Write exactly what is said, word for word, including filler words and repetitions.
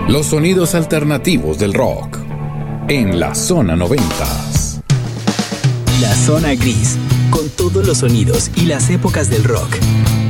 Los sonidos alternativos del rock en la Zona noventas. La Zona Gris, con todos los sonidos y las épocas del rock.